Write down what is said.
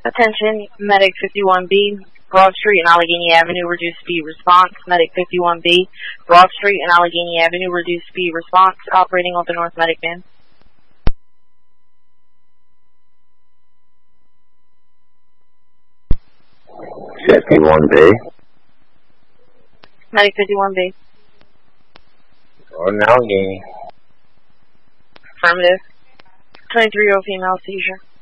Attention, Medic 51B, Broad Street and Allegheny Avenue, reduced speed response. Medic 51B, Broad Street and Allegheny Avenue, reduced speed response, operating with the North Medic van. $51B. Medic 51B. Or Allegheny. Affirmative. 23-year-old female seizure.